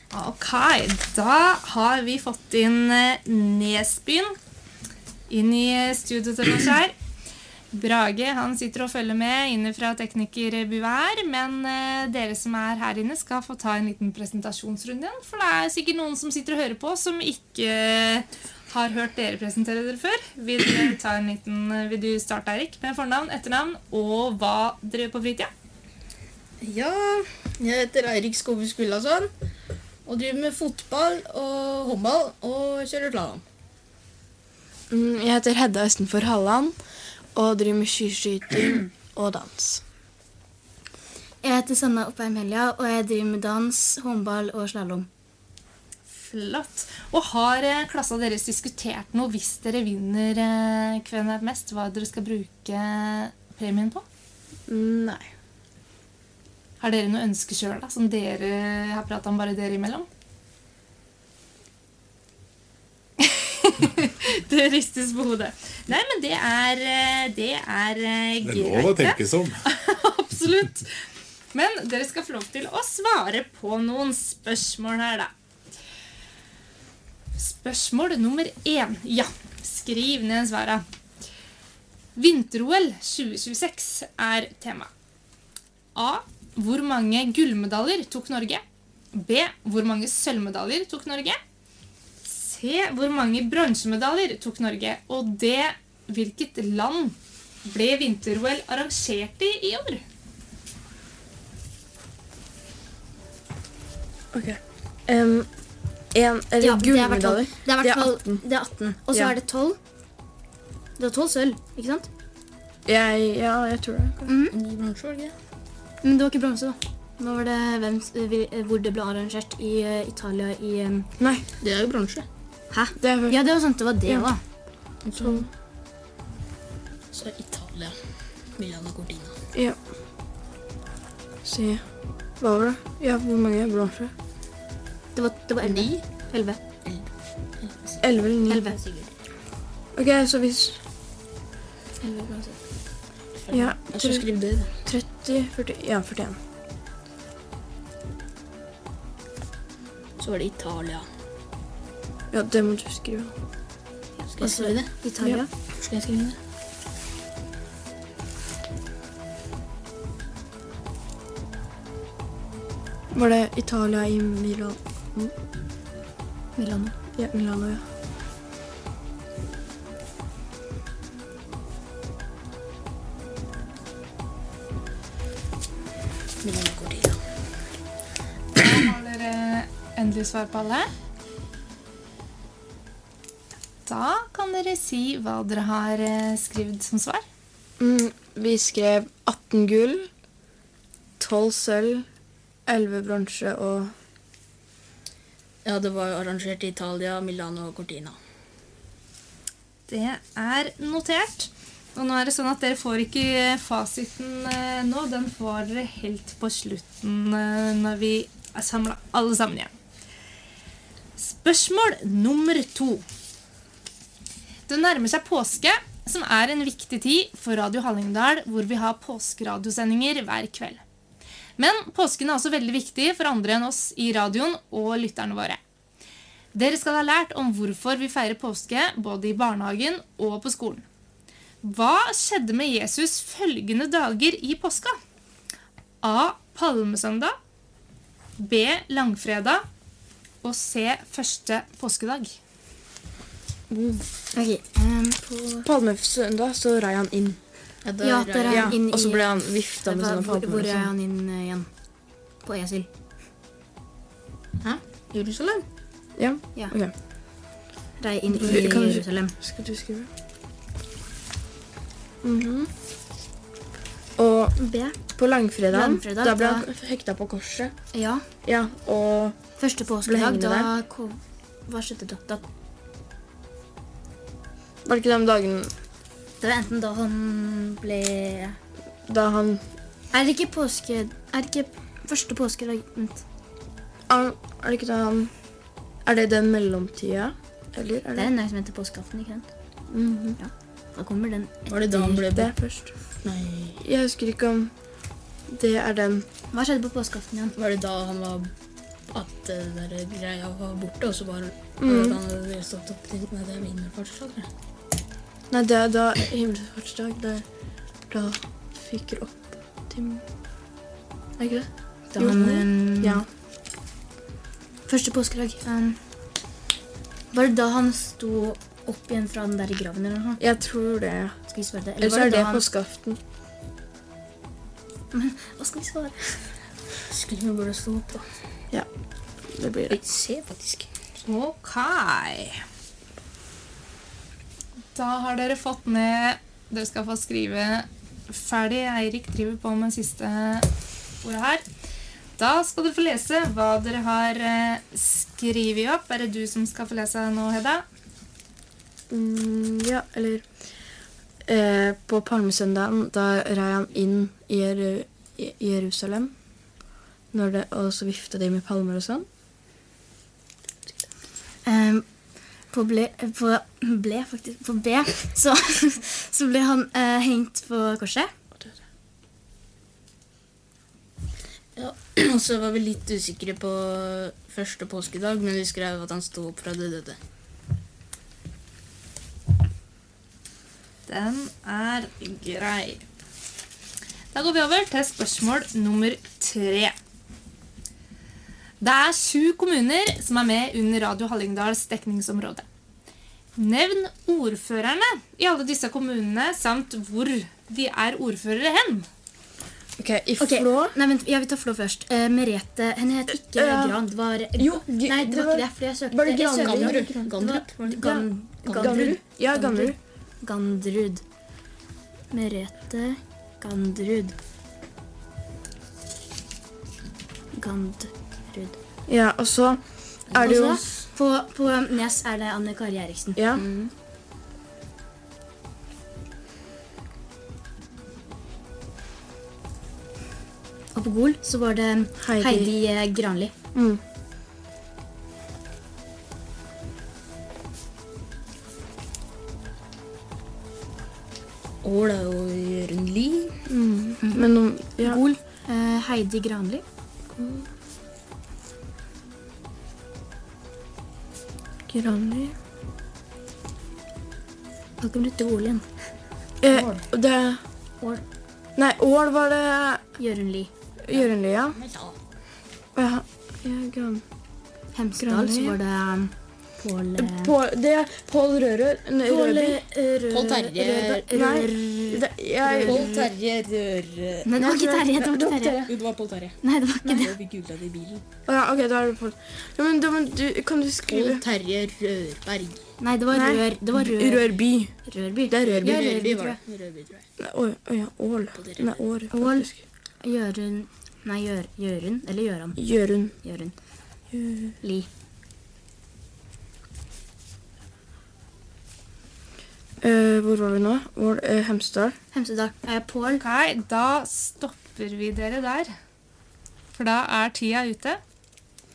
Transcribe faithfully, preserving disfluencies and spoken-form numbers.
Ok, da har vi fått inn Nesbyen inn i studio til oss her. Brage, han sitter og følger med inne fra teknikerbuet her, men dere som er her inne skal få ta en liten presentasjonsrunde, for det er sikkert noen som sitter og hører på som ikke har hørt dere presentere dere før. Vil du ta en liten, vil du starte, Erik, med fornavn, etternavn og hva dere gjør på fritida? Ja, jeg heter Eirik Skove Skullason og driver med fotball og håndball og kjører slalom. Jeg heter Hedda Østenfor Halland og driver med skiskyting og dans. Jeg heter Sanna Oppheim Helja, og jeg driver med dans, håndball og slalom. Flott. Og har klassa deres diskutert noe hvis dere vinner Hvem er mest, hva dere skal bruke premien på? Nei. Har dere noe ønske selv da, som dere har pratet om bare dere imellom? Det ristes på hodet. Nei, men det er det er greit. Det er lov å tenke som. Absolutt. Men dere skal få lov til å svare på noen spørsmål her da. Spørsmål nummer én. Ja, skriv ned svaret. Vinter-O L tjue tjueseks er tema. A. Hvor mange gullmedaljer tok Norge? B. Hvor mange sølvmedaljer tok Norge? C. Hvor mange bronsemedaljer tok Norge? Og D. Hvilket land ble Vinter-O L arrangert i i år? Ok. Um, en, er det Ja, det er i hvert fall- gullmedaljer? Det er i hvert fall atten. det er atten. Og så Ja. er det tolv. Det er tolv sølv, ikke sant? Jeg, ja, jeg tror det. Ni bronser, var det ikke? Men det var ikke bronse da. Nå var det hvem, eh, hvor det ble arrangert i eh, Italia i... eh, Nei, Det er jo bronser. Hæ? det er først. Ja, det var sant, det var det Ja. da. Så, så Italia, Milano Cortina. Ja. Se. Hva var det? Ja, hvor mange bronser? Det var, det var elleve. Ni? Elleve. Elleve eller ni? Elleve. Ok, så hvis... Elleve bronse. Ja, Jeg skal skrive det. tretti, førti... Ja, førtien. Så var det Italia. Ja, det må du skrive. Skal jeg skrive det? Italia. Ja. Skal jeg skrive det? Var det Italia i Milan? Milano. Ja, Milano, ja. Milano Cortina. Da har dere endelig svar på alle. Da kan dere si hva dere har eh, skrevet som svar. Mm, vi skrev atten gull, tolv sølv, elleve bronse og... Ja, det var arrangert i Italia, Milano Cortina. Det er notert. Og nå er det sånn at dere får ikke fasiten eh, nå. Den får dere helt på slutten eh, når vi er samlet alle sammen igjen. Spørsmål nummer to. Det nærmer seg påske, som er en viktig tid for Radio Hallingdal, hvor vi har påskeradiosendinger hver kveld. Men påsken er også veldig viktig for andre enn oss i radioen og lytterne våre. Dere skal ha lært om hvorfor vi feirer påske, både i barnehagen og på skolen. Hva skjedde med Jesus følgende dager i påska? A. Palmesøndag, B. Langfredag og C. Første påskedag. Ok, um, på... Palmesøndag så rei han inn. Ja, da Ja, er- der er Ja, han inn i... og så ble han vifta med Hva- sånne hvor, palmer. hvor og er sånn. han inn eh, igjen? På Esel. Hæ? Jerusalem? Ja, Ja. ok. Rei inn i Vi- kan du- Jerusalem. Skal du skrive? Mhm. Og B. på langfredag, Langfredag, da ble da- han hekta på korset. Ja. Ja, og Første Ble påskedag, hengende da... Kom, hva skjedde da? da? var det ikke den dagen Det var enten da han ble... da han... Er det ikke påske... Er det ikke første påskedag? Vent. Er er det ikke da han... Er det den mellomtida? Eller er Det det... er en dag som heter påskeaften, ikke sant? Mhm. Da kommer den... Var det da han ble Det det? er først. Nei. Jeg husker ikke om det er den... Hva skjedde på påskeaften igjen? Var det da han var at det der greia var borte, og så bare Mm. da hadde dere stått opp til med det himmelfartsdag. Nei, det er da himmelfartsdag, da, da fyker opp til... Er ikke det? Da Jo. han, um, Ja. Første påskedag. Um, var det da han sto opp igjen fra den der graven eller noe? Jeg tror det. Skal vi svare det? Eller så var er det da han- påskeaften. Hva skal vi svare? Skulle vi bare stå opp, da. Det blir det. Jeg ser faktisk. Ok. Da har dere fått med. Dere skal få skrive ferdig. Eirik driver på med siste ordet her. Da skal dere få lese hva dere har eh, skrivet opp. Er det du som skal få lese nå, Hedda? Mm, ja, eller... Eh, på palmesøndagen, da rei han inn i, Jeru i Jerusalem. Når det, og så vifta de med palmer og sånn. Um, på ble, på ble faktisk, på B, så, så ble han eh, hengt på korset. Ja, og så var vi litt usikre på første påskedag, men vi skrev at han sto opp fra det døde. Den er grei. Da går vi over til spørsmål nummer tre. Det er sju kommuner som er med under Radio Hallingdals dekningsområde. Nevn ordførerne i alle disse kommunene, samt hvor de er ordførere hen. Ok, i Ok, Flå... Nei, vent, jeg vil ta Flå først. Eh, Merete, henne het ikke Ja. Gran, det var... Jo, de- nei, det det var var- ikke det, for jeg søkte... var det jeg søkte- Granrud? det var- Gandrup? det var- Gan, Gandrud? Ja, Gandrud. Gandrud. Merete Gandrud. Gandrud. Ja, og så er det jo... Og så, på, på Nes er det Anne Kari Eriksen. Ja, Og på Gol så var det Heidi. Heidi, eh, Granli. mm. Ål er jo Jørund Lie. Mm. Men om... Ja. Gol, eh, Heidi Granli. Granli. Da kan du til Gol igjen. Eh, det... Ål. Nei, Ål var det... Jørundli. Jørundli, ja. Ja, ja, Gran... Hemsedal Granli. så var det um, Pål... eh, På, det er Pål Rørød. Nei, Pål Rødby. eh, Rø- Pål Terje- Rødberg- Nei. Rør- Det, jeg... Pål Terje Rør... Nei, det var ikke Terje. Det var ikke Terje. Jo, det var Pål Terje. Nei, det var ikke det. Vi googlet det i bilen. Å ja, ok, da er det Pål. Ja, men da må du... Kan du skrive... Pål Terje Rørberg. Nei, det var Nei. Rør. Det var Rør. Rørby. Rørby. Det er Rørby. Ja, Rørby Rørby, var tror jeg. det. Rørby, tror jeg. Nei, å, å ja, Ål. Nei, År, Ål. faktisk. Jørund. Nei, Gjør, Jørund. Eller Gjøran. Jørund. Jørund. Jø- Li. Eh, hvor var vi nå? Vår, eh, Hemsedal. Hemsedal. Eh, Pål. Ok, da stopper vi dere der. For da er tida ute.